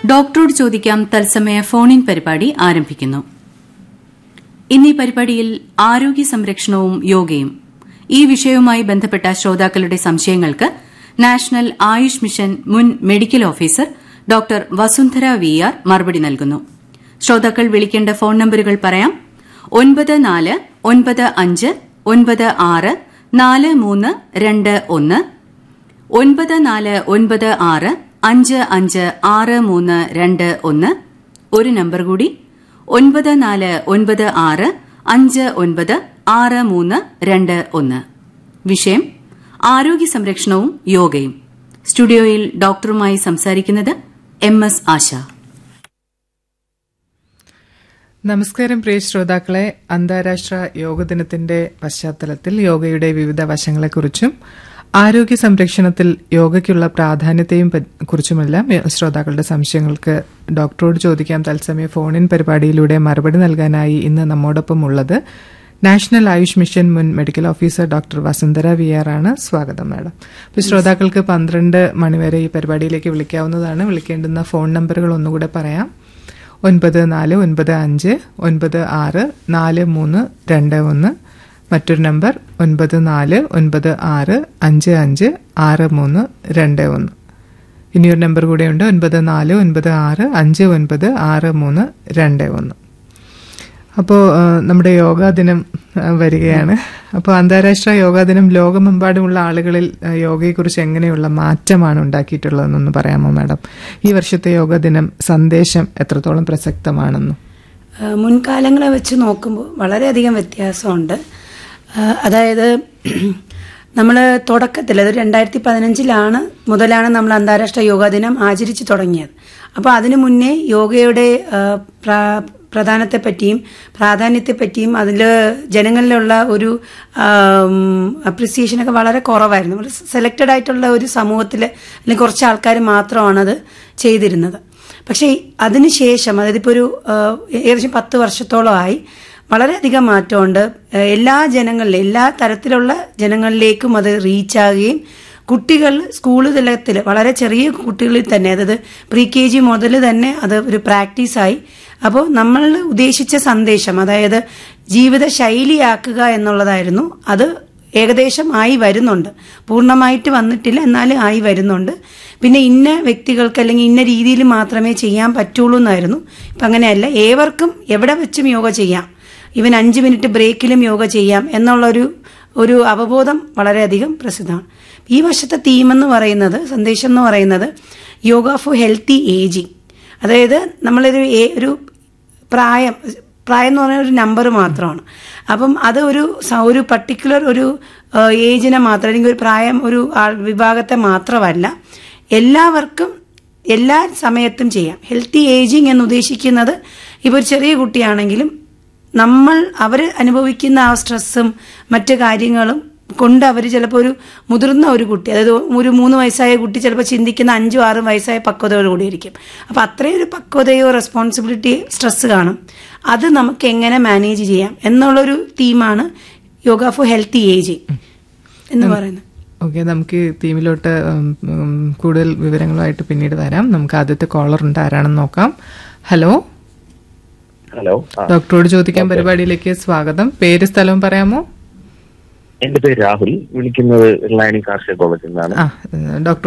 ഡോക്ടറോട് ചോദിക്കാം തത്സമയ ഫോൺ-ഇൻ പരിപാടി ആരംഭിക്കുന്നു. ഇന്നീ പരിപാടിയിൽ ആരോഗ്യ സംരക്ഷണവും യോഗയും ഈ വിഷയവുമായി ബന്ധപ്പെട്ട ശ്രോതാക്കളുടെ സംശയങ്ങൾക്ക് നാഷണൽ ആയുഷ് മിഷൻ മുൻ മെഡിക്കൽ ഓഫീസർ ഡോക്ടർ വസുന്ധര വി.ആർ. മറുപടി നൽകുന്നു. ശ്രോതാക്കൾ വിളിക്കേണ്ട ഫോൺ നമ്പറുകൾ പറയാം. 9495964321 9496556321. ഒരു നമ്പർ കൂടി 9495596321. വിഷയം ആരോഗ്യ സംരക്ഷണവും യോഗയും. സ്റ്റുഡിയോയിൽ ഡോക്ടറുമായി സംസാരിക്കുന്നത് MS ആശ. നമസ്കാരം പ്രിയ ശ്രോതാക്കളെ. അന്താരാഷ്ട്ര യോഗ ദിനത്തിന്റെ പശ്ചാത്തലത്തിൽ യോഗയുടെ വിവിധ വശങ്ങളെക്കുറിച്ചും ആരോഗ്യ സംരക്ഷണത്തിൽ യോഗയ്ക്കുള്ള പ്രാധാന്യത്തെയും കുറിച്ചുമെല്ലാം ശ്രോതാക്കളുടെ സംശയങ്ങൾക്ക് ഡോക്ടറോട് ചോദിക്കാം തത്സമയ ഫോൺ-ഇൻ പരിപാടിയിലൂടെ മറുപടി നൽകാനായി ഇന്ന് നമ്മോടൊപ്പം ഉള്ളത് നാഷണൽ ആയുഷ് മിഷൻ മുൻ മെഡിക്കൽ ഓഫീസർ ഡോക്ടർ വസുന്ധര വി.ആർ. ആണ്. സ്വാഗതം മാഡം. ശ്രോതാക്കൾക്ക് 12 മണിവരെ ഈ പരിപാടിയിലേക്ക് വിളിക്കാവുന്നതാണ്. വിളിക്കേണ്ടുന്ന ഫോൺ നമ്പറുകൾ ഒന്നുകൂടെ പറയാം. 9495964321. മറ്റൊരു നമ്പർ 9496556321. ഇനിയൊരു നമ്പർ കൂടെയുണ്ട് 9496596321. അപ്പോൾ നമ്മുടെ യോഗാ ദിനം വരികയാണ്. അപ്പോൾ അന്താരാഷ്ട്ര യോഗാ ദിനം ലോകമെമ്പാടുമുള്ള ആളുകളിൽ യോഗയെക്കുറിച്ച് എങ്ങനെയുള്ള മാറ്റമാണ് ഉണ്ടാക്കിയിട്ടുള്ളതെന്നൊന്ന് പറയാമോ മാഡം? ഈ വർഷത്തെ യോഗാ ദിനം സന്ദേശം എത്രത്തോളം പ്രസക്തമാണെന്നും? മുൻകാലങ്ങളെ വെച്ച് നോക്കുമ്പോൾ വളരെയധികം വ്യത്യാസമുണ്ട്. അതായത് നമ്മൾ തുടക്കത്തിൽ അത് 2015 മുതലാണ് നമ്മൾ അന്താരാഷ്ട്ര യോഗാ ദിനം ആചരിച്ചു തുടങ്ങിയത്. അപ്പോൾ അതിനു മുന്നേ യോഗയുടെ പ്രധാനത്തെപ്പറ്റിയും പ്രാധാന്യത്തെപ്പറ്റിയും അതിൽ ജനങ്ങളിലുള്ള ഒരു അപ്രിസിയേഷനൊക്കെ വളരെ കുറവായിരുന്നു. നമ്മൾ സെലക്റ്റഡ് ആയിട്ടുള്ള ഒരു സമൂഹത്തിൽ അല്ലെങ്കിൽ കുറച്ച് ആൾക്കാർ മാത്രമാണത് ചെയ്തിരുന്നത്. പക്ഷേ അതിനുശേഷം അതായത് ഇപ്പോൾ ഒരു ഏകദേശം 10 വർഷത്തോളമായി വളരെയധികം മാറ്റമുണ്ട്. എല്ലാ തരത്തിലുള്ള ജനങ്ങളിലേക്കും അത് റീച്ചാകുകയും കുട്ടികൾ സ്കൂൾ തലത്തിൽ വളരെ ചെറിയ കുട്ടികളിൽ തന്നെ അതായത് pre-KG മുതൽ തന്നെ അത് ഒരു പ്രാക്ടീസായി. അപ്പോൾ നമ്മൾ ഉദ്ദേശിച്ച സന്ദേശം അതായത് ജീവിത ശൈലിയാക്കുക എന്നുള്ളതായിരുന്നു. അത് ഏകദേശം ആയി വരുന്നുണ്ട്. പൂർണ്ണമായിട്ട് വന്നിട്ടില്ല, എന്നാലും ആയി വരുന്നുണ്ട്. പിന്നെ ഇന്ന വ്യക്തികൾക്ക് അല്ലെങ്കിൽ ഇന്ന രീതിയിൽ മാത്രമേ ചെയ്യാൻ പറ്റുള്ളൂ എന്നായിരുന്നു. ഇപ്പം അങ്ങനെയല്ല, ഏവർക്കും എവിടെ വെച്ചും യോഗ ചെയ്യാം. ഈവൻ 5 മിനിറ്റ് ബ്രേക്കിലും യോഗ ചെയ്യാം ഒരു അവബോധം വളരെയധികം പ്രസിദ്ധമാണ്. ഈ വർഷത്തെ തീമെന്ന് പറയുന്നത്, സന്ദേശം എന്ന് പറയുന്നത് യോഗ ഫോർ ഹെൽത്തി ഏജിങ്. അതായത് നമ്മളൊരു പ്രായം എന്ന് പറഞ്ഞാൽ ഒരു നമ്പർ മാത്രമാണ്. അപ്പം അത് ഒരു പർട്ടിക്കുലർ ഒരു ഏജിനെ മാത്രം അല്ലെങ്കിൽ ഒരു പ്രായം ഒരു വിഭാഗത്തെ മാത്രമല്ല, എല്ലാവർക്കും എല്ലാ സമയത്തും ചെയ്യാം. ഹെൽത്തി ഏജിങ് എന്ന് ഉദ്ദേശിക്കുന്നത് ഇപ്പോൾ ഒരു ചെറിയ കുട്ടിയാണെങ്കിലും അവർ അനുഭവിക്കുന്ന ആ സ്ട്രെസ്സും മറ്റു കാര്യങ്ങളും കൊണ്ട് അവർ ചിലപ്പോൾ ഒരു മുതിർന്ന ഒരു കുട്ടി, അതായത് ഒരു 3 വയസ്സായ കുട്ടി ചിലപ്പോൾ ചിന്തിക്കുന്ന 5-6 വയസ്സായ പക്വതയോടുകൂടി ഇരിക്കും. അപ്പോൾ അത്രയും ഒരു പക്വതയോ റെസ്പോൺസിബിലിറ്റി സ്ട്രെസ് കാണും. അത് നമുക്ക് എങ്ങനെ മാനേജ് ചെയ്യാം എന്നുള്ളൊരു തീമാണ് യോഗ ഫോർ ഹെൽത്തി ഏജിങ് എന്ന് പറയുന്നത്. ഓക്കെ, നമുക്ക് തീമിലോട്ട് കൂടുതൽ വിവരങ്ങളുമായിട്ട് പിന്നീട് വരാം. നമുക്ക് ആദ്യത്തെ കോളർ ഉണ്ട്, ആരാണെന്ന് നോക്കാം. ഹലോ. ഡോക്ടറോട് ചോദിക്കാൻ പരിപാടിയിലേക്ക് സ്വാഗതം. പേര് സ്ഥലവും പറയാമോ? എന്റെ പേര് രാഹുൽ, വിളിക്കുന്നത് കാർഷിക കോളേജിൽ നിന്നാണ്. ഡോക്ടർ